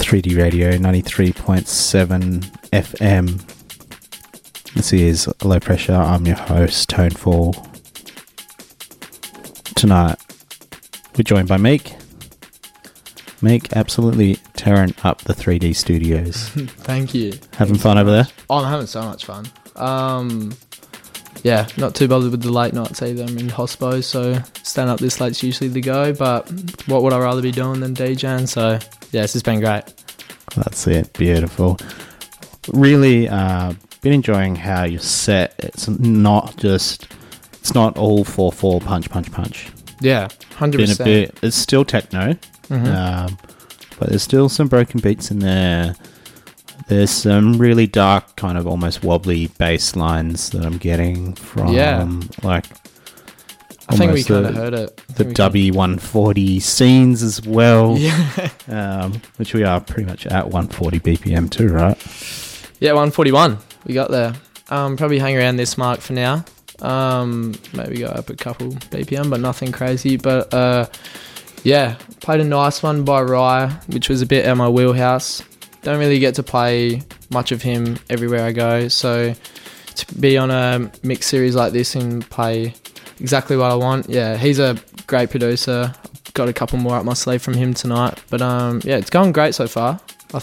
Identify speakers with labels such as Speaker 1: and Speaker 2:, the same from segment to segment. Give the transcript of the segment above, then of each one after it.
Speaker 1: 3D Radio 93.7 FM. This is Low Pressure. I'm your host, Tonefall. Tonight, we're joined by Meek. Meek, absolutely tearing up the 3D studios.
Speaker 2: Thank you.
Speaker 1: Having fun over there?
Speaker 2: Oh, I'm having so much fun. Yeah, not too bothered with the late nights either. I'm in hospo, so staying up this late's usually the go, but what would I rather be doing than DJing? So, yeah, it's just been great.
Speaker 1: That's it. Beautiful. Really been enjoying how you set. It's not all 4/4 punch.
Speaker 2: Yeah, 100%.
Speaker 1: It's still techno, but there's still some broken beats in there. There's some really dark, kind of almost wobbly bass lines that I'm getting from,
Speaker 2: I think we kind of heard it.
Speaker 1: The W140 scenes as well, which we are pretty much at 140 BPM too, right?
Speaker 2: Yeah, 141. We got there. Probably hang around this mark for now. Maybe go up a couple BPM, but nothing crazy. But played a nice one by Rye, which was a bit out of my wheelhouse. Don't really get to play much of him everywhere I go, so to be on a mix series like this and play exactly what I want, he's a great producer. Got a couple more up my sleeve from him tonight, but it's going great so far,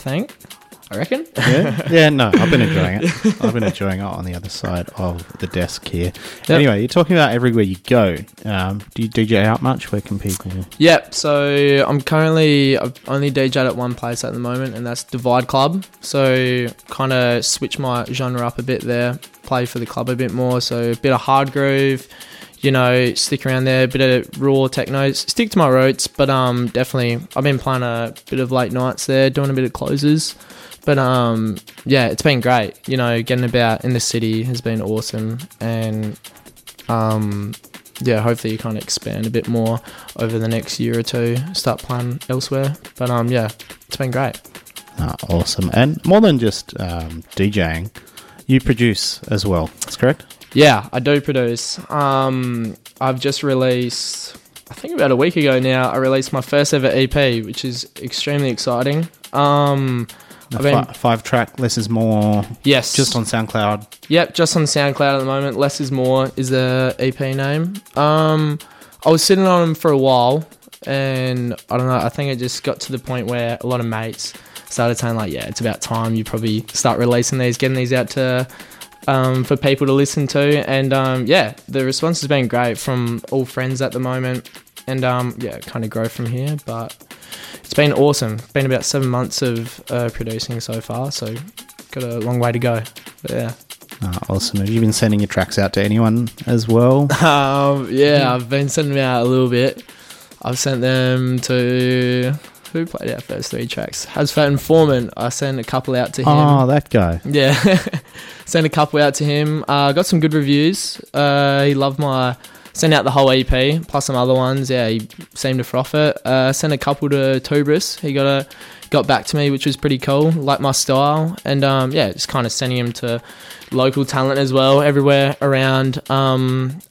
Speaker 2: I reckon.
Speaker 1: No, I've been enjoying it. I've been enjoying it on the other side of the desk here. Yep. Anyway, you're talking about everywhere you go. Do you DJ out much? Where can people...
Speaker 2: Yep, so I've only DJed at one place at the moment, and that's Divide Club. So kind of switch my genre up a bit there, play for the club a bit more. So a bit of hard groove, stick around there, a bit of raw techno, stick to my roots, but definitely I've been playing a bit of late nights there, doing a bit of closes. But it's been great. Getting about in the city has been awesome, and hopefully you kind of expand a bit more over the next year or two, start playing elsewhere. But it's been great.
Speaker 1: Awesome. And more than just DJing, you produce as well. That's correct?
Speaker 2: Yeah, I do produce. I've just released, I think about a week ago now, I released my first ever EP, which is extremely exciting.
Speaker 1: 5-track Less Is More.
Speaker 2: Yes.
Speaker 1: Just on SoundCloud.
Speaker 2: Yep, just on SoundCloud at the moment. Less Is More is the EP name. I was sitting on them for a while, and I don't know, I think it just got to the point where a lot of mates started saying it's about time you probably start releasing these, getting these out to for people to listen to. And the response has been great from all friends at the moment, and kind of grow from here. But it's been awesome. It's been about 7 months of producing so far, so got a long way to go. But yeah.
Speaker 1: Awesome. Have you been sending your tracks out to anyone as well?
Speaker 2: I've been sending them out a little bit. I've sent them to... Who played our first 3 tracks? Hasfat Informant. I sent a couple out to him.
Speaker 1: Oh, that guy.
Speaker 2: Yeah. Sent a couple out to him. Got some good reviews. He loved my... Sent out the whole EP, plus some other ones. Yeah, he seemed to froth it. Sent a couple to Tubris. He got back to me, which was pretty cool. Liked my style. And just kind of sending him to local talent as well, everywhere around